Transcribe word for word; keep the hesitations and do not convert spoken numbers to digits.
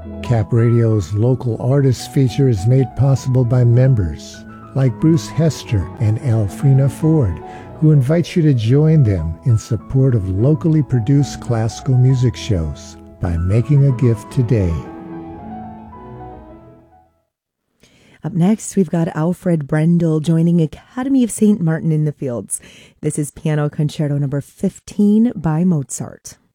Cap Radio's local artists feature is made possible by members like Bruce Hester and Alfrena Ford, who invite you to join them in support of locally produced classical music shows by making a gift today. Up next, we've got Alfred Brendel joining Academy of Saint Martin in the Fields. This is Piano Concerto number fifteen by Mozart.